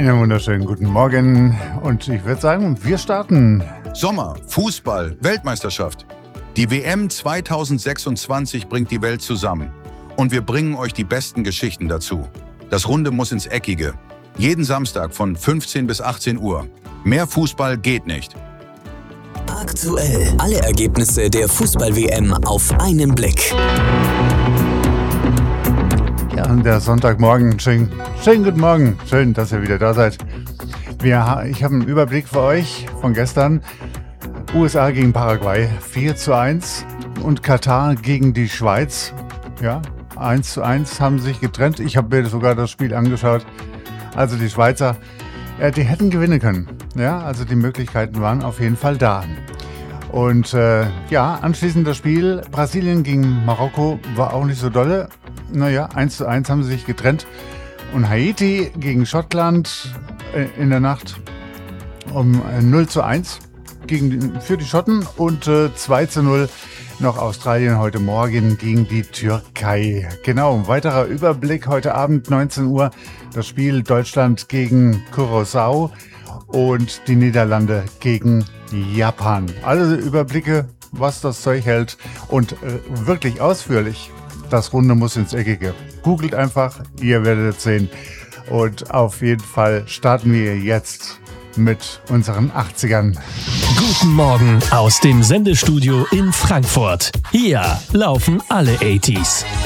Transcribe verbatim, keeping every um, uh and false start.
Einen wunderschönen guten Morgen und ich würde sagen, wir starten. Sommer, Fußball, Weltmeisterschaft. Die W M zweitausendsechsundzwanzig bringt die Welt zusammen. Und wir bringen euch die besten Geschichten dazu. Das Runde muss ins Eckige. Jeden Samstag von fünfzehn bis achtzehn Uhr. Mehr Fußball geht nicht. Aktuell. Alle Ergebnisse der Fußball-W M auf einen Blick. Ja, und der Sonntagmorgen. Schön, schönen guten Morgen. Schön, dass ihr wieder da seid. Wir, ich habe einen Überblick für euch von gestern. U S A gegen Paraguay vier zu eins und Katar gegen die Schweiz. Ja, eins zu eins haben sich getrennt. Ich habe mir sogar das Spiel angeschaut. Also die Schweizer, ja, die hätten gewinnen können. Ja, also die Möglichkeiten waren auf jeden Fall da. Und äh, ja, anschließend das Spiel Brasilien gegen Marokko war auch nicht so dolle. Naja, eins zu eins haben sie sich getrennt. Und Haiti gegen Schottland äh, in der Nacht um äh, null zu eins gegen die, für die Schotten und äh, zwei zu null noch Australien heute Morgen gegen die Türkei. Genau, ein weiterer Überblick heute Abend neunzehn Uhr. Das Spiel Deutschland gegen Curaçao und die Niederlande gegen Japan. Alle Überblicke, was das Zeug hält und äh, wirklich ausführlich. Das Runde muss ins Eckige. Googelt einfach, ihr werdet es sehen. Und auf jeden Fall starten wir jetzt mit unseren achtzigern. Guten Morgen aus dem Sendestudio in Frankfurt. Hier laufen alle achtziger.